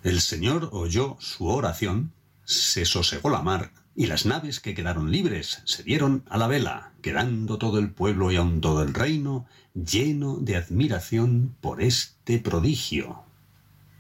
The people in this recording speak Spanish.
El Señor oyó su oración, se sosegó la mar, y las naves que quedaron libres se dieron a la vela, quedando todo el pueblo y aun todo el reino lleno de admiración por este prodigio.